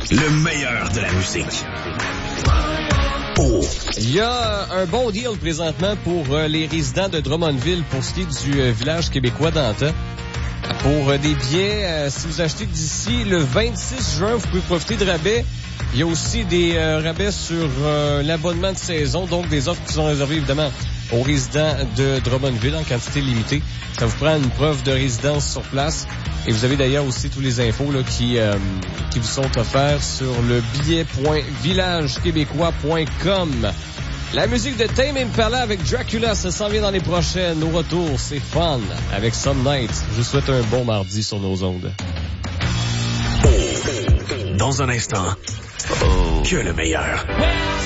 Le meilleur de la musique. Oh. Il y a un bon deal présentement pour les résidents de Drummondville pour ce qui est du village québécois d'antan. Pour des billets, si vous achetez d'ici le 26 juin, vous pouvez profiter de rabais. Il y a aussi des rabais sur l'abonnement de saison, donc des offres qui sont réservées évidemment aux résidents de Drummondville en quantité limitée. Ça vous prend une preuve de résidence sur place. Et vous avez d'ailleurs aussi tous les infos là, qui vous sont offerts sur le billet.villagequébécois.com. La musique de Tame Impala avec Dracula, ça s'en vient dans les prochaines. Au retour, c'est Fun avec Some Night. Je vous souhaite un bon mardi sur nos ondes. Dans un instant, que le meilleur.